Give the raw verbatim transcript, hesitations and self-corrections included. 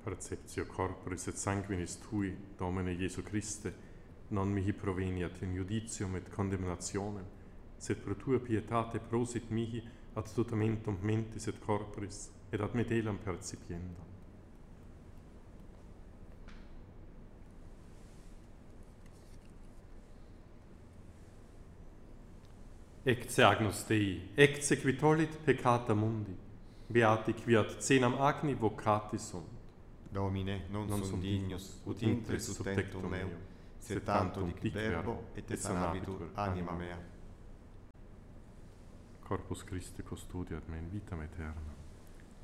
Perceptio corporis et sanguinis tui, Domine Iesu Christe, non mihi proveniat in judicium et condemnationem, sed pro tua pietate prosit mihi ad tutamentum mentis et corporis, et ad medelam percipiendam. Ecce agnus Dei, ecce qui tollit peccata mundi, beati qui ad cenam agni vocati sunt. Domine, non, non sum dignus, ut intres sub tectum meum, sed tantum dic verbo, et sanabitur anima mea. Corpus Christi custodiat me in vitam aeterna.